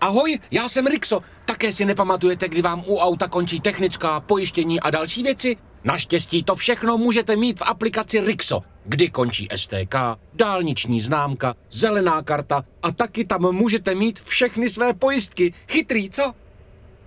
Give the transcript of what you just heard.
Ahoj, já jsem Rixo. Také si nepamatujete, kdy vám u auta končí technická, pojištění a další věci? Naštěstí to všechno můžete mít v aplikaci Rixo, kdy končí STK, dálniční známka, zelená karta a taky tam můžete mít všechny své pojistky. Chytrý, co?